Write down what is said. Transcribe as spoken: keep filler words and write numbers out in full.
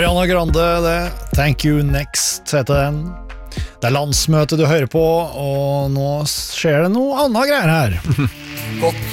Ariana Grande, det. Thank You Next heter den. Det er landsmøte du hører på, og nå skjer det noe annet greier her. Godt